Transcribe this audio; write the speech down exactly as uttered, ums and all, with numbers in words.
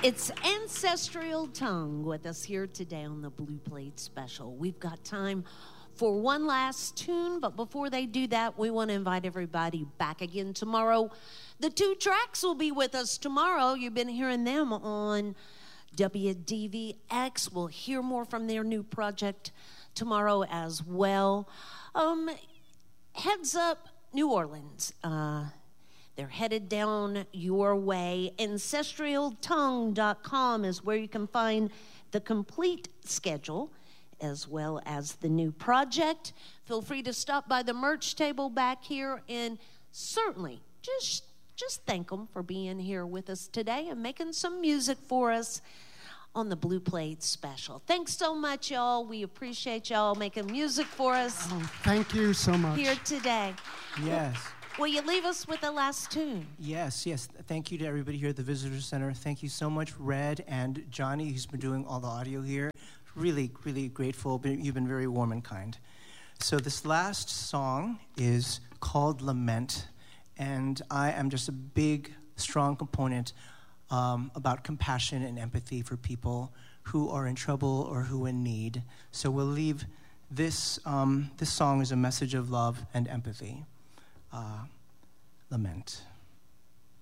It's Ancestral Tongue with us here today on the Blue Plate Special. We've got time for one last tune, but before they do that, we want to invite everybody back again tomorrow. The Two Tracks will be with us tomorrow. You've been hearing them on W D V X. We'll hear more from their new project tomorrow as well. Um, heads up, New Orleans. Uh, They're headed down your way. ancestral tongue dot com is where you can find the complete schedule as well as the new project. Feel free to stop by the merch table back here and certainly just, just thank them for being here with us today and making some music for us on the Blue Plate Special. Thanks so much, y'all. We appreciate y'all making music for us. Oh, thank you so much. Here today. Yes. Will you leave us with the last tune? Yes, yes. Thank you to everybody here at the Visitor Center. Thank you so much, Red and Johnny, who's been doing all the audio here. Really, really grateful. You've been very warm and kind. So this last song is called Lament, and I am just a big, strong component um, about compassion and empathy for people who are in trouble or who are in need. So we'll leave this, um, this song as a message of love and empathy. Uh, lament.